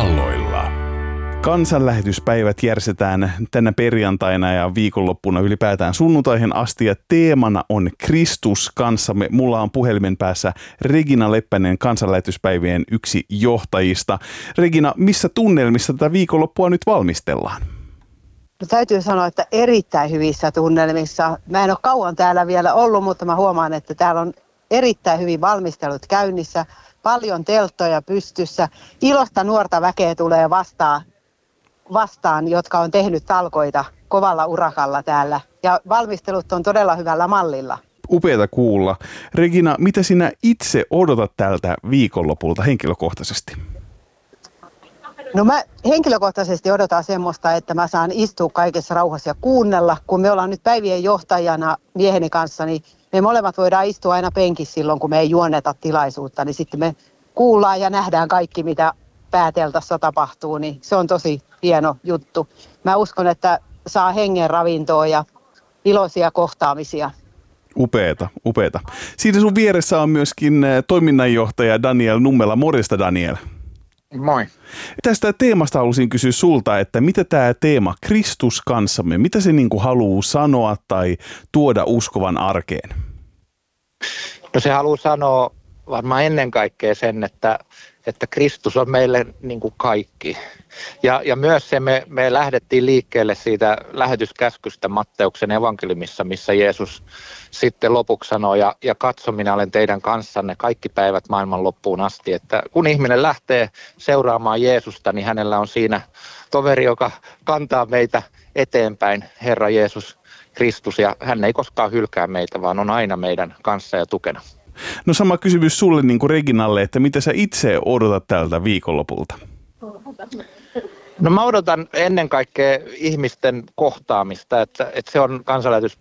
valloilla. Kansanlähetyspäivät järjestetään tänä perjantaina ja viikonloppuna ylipäätään sunnuntaihin asti ja teemana on Kristus kanssamme. Mulla on puhelimen päässä Regina Leppänen, kansanlähetyspäivien yksi johtajista. Regina, missä tunnelmissa tätä viikonloppua nyt valmistellaan? No, täytyy sanoa, että erittäin hyvissä tunnelmissa. Mä en ole kauan täällä vielä ollut, mutta mä huomaan, että täällä on erittäin hyvin valmistelut käynnissä. Paljon telttoja pystyssä. Ilosta nuorta väkeä tulee vastaan, jotka on tehnyt talkoita kovalla urakalla täällä. Ja valmistelut on todella hyvällä mallilla. Upeata kuulla. Regina, mitä sinä itse odotat tältä viikonlopulta henkilökohtaisesti? No mä henkilökohtaisesti odotan semmoista, että mä saan istua kaikessa rauhassa ja kuunnella. Kun me ollaan nyt päivien johtajana mieheni kanssa, niin me molemmat voidaan istua aina penkissä silloin, kun me ei juonneta tilaisuutta. Niin sitten me kuullaan ja nähdään kaikki, mitä pääteltassa tapahtuu, niin se on tosi hieno juttu. Mä uskon, että saa hengen ravintoa ja iloisia kohtaamisia. Upeeta. Siinä sun vieressä on myöskin toiminnanjohtaja Daniel Nummela. Morjesta, Daniel. Moi. Tästä teemasta halusin kysyä sulta, että mitä tämä teema Kristus kanssamme, mitä se haluaa sanoa tai tuoda uskovan arkeen? No se haluaa sanoa varmaan ennen kaikkea sen, että Kristus on meille niin kuin kaikki. Ja myös se, me lähdettiin liikkeelle siitä lähetyskäskystä Matteuksen evankeliumissa, missä Jeesus sitten lopuksi sanoo, ja katso, minä olen teidän kanssanne kaikki päivät maailman loppuun asti. Että kun ihminen lähtee seuraamaan Jeesusta, niin hänellä on siinä toveri, joka kantaa meitä eteenpäin, Herra Jeesus Kristus, ja hän ei koskaan hylkää meitä, vaan on aina meidän kanssa ja tukena. No sama kysymys sulle niin kuin Reginalle, että mitä sä itse odotat tältä viikonlopulta? No mä odotan ennen kaikkea ihmisten kohtaamista, että se on